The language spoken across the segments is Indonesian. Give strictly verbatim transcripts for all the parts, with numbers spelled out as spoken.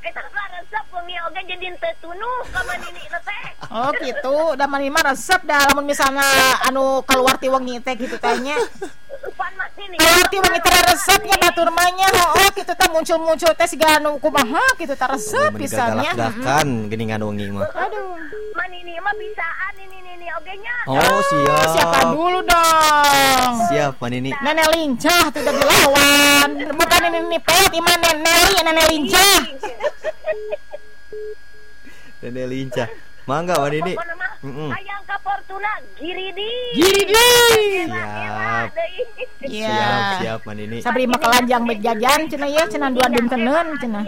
Eta mah resep wengi oge jadi teu tunuh ka manini teh. Oh gitu, da mani mah resep dah lamun misalnya anu keluar ti wengi teh gitu teh nya. Pan mah sini. Keluar ti wengi teh resepnya batur mah nya. Oh kitu teh muncul-muncul teh siga anu kumaha kitu teh resep pisannya. Galak-galakan geuningan wengi mah. Aduh. Manini mah bisaan ini ini oge nya. Oh, siap. Siapa dulu dong? Siap, Manini. Nenek lincah tuh udah dilawan. Bukan ini nih pet, iman nenek, nenek lincah. Nenek lincah. Mangga Manini. Heeh. Hayang ka Fortuna Giridi. Giridi. Siap. Iya. Siap, siap Manini. Sabri mah kelanjang bet jajan cenah ye cenah dua dun tenen cenah.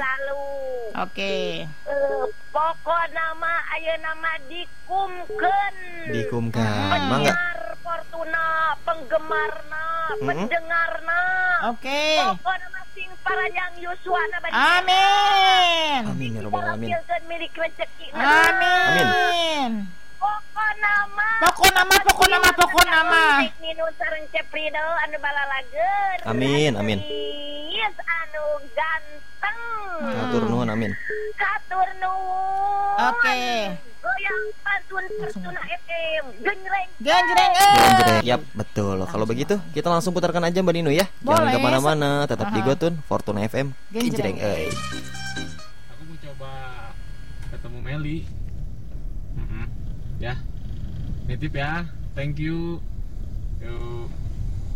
Oke. Pokokna mah ayeuna mah dikumkeun. Dikumkan. Mangga. Fortuna penggemarna, pendengarna. Oke. Pokokna mah sing parajang yuswana bari. Amin. Amin ya rabbal alamin. Milik rezeki. Amin. Pokokna mah. Pokokna mah pokokna mah pokokna mah. Ninu sareng Ceprido anu balalager. Amin, amin. Yes anu ganteng. Katur nuhun amin. Katur nuhun. Oke. Goyang pantun Fortuna F M. Genjreng. Genjreng. Genjreng. Yap, betul. Kalau begitu, kita langsung putarkan aja Mbak Ninu ya. Jangan Boleh. kemana-mana, tetap di Aha. Gotun Fortuna F M. Genjreng. Genjreng euy. Aku mau coba ketemu Meli. Mm-mm. Ya, nitip ya. Thank you. Yuk.